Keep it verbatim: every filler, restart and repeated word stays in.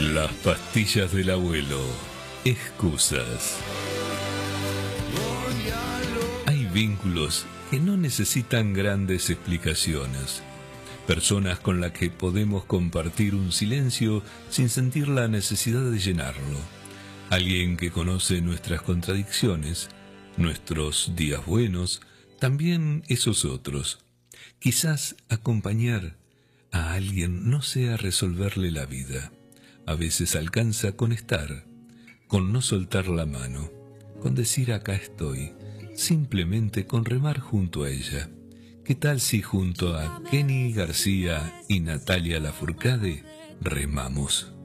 Las pastillas del abuelo. Excusas. Hay vínculos que no necesitan grandes explicaciones. Personas con las que podemos compartir un silencio sin sentir la necesidad de llenarlo. Alguien que conoce nuestras contradicciones, nuestros días buenos, también esos otros. Quizás acompañar a alguien no sea resolverle la vida. A veces alcanza con estar, con no soltar la mano, con decir acá estoy, simplemente con remar junto a ella. ¿Qué tal si junto a Kenny García y Natalia Lafourcade remamos?